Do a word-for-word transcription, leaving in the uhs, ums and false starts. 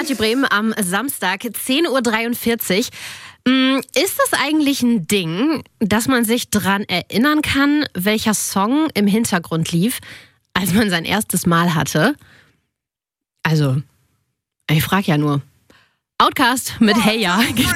Energy Bremen am Samstag, zehn Uhr dreiundvierzig. Ist das eigentlich ein Ding, dass man sich dran erinnern kann, welcher Song im Hintergrund lief, als man sein erstes Mal hatte? Also, ich frage ja nur. Outcast mit Hey Ya.